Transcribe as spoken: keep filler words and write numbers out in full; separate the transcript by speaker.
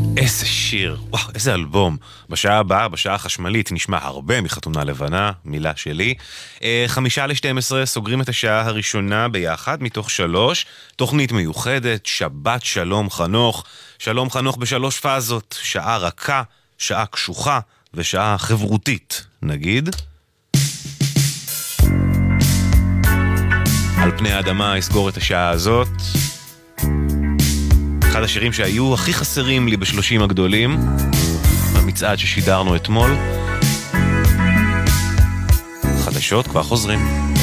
Speaker 1: איזה שיר, וואו, איזה אלבום. בשעה הבאה, בשעה החשמלית, נשמע הרבה מחתונה לבנה, מילה שלי. אה, חמישה לשתים עשרה, סוגרים את השעה הראשונה ביחד, מתוך שלוש. תוכנית מיוחדת, שבת שלום חנוך. שלום חנוך בשלוש פאזות, שעה רכה, שעה קשוחה, ושעה חברותית, נגיד. על פני האדמה אסגור את השעה הזאת. אחד השירים שהיו הכי חסרים לי בשלושים הגדולים, במצעד ששידרנו אתמול. חדשות כבר חוזרים.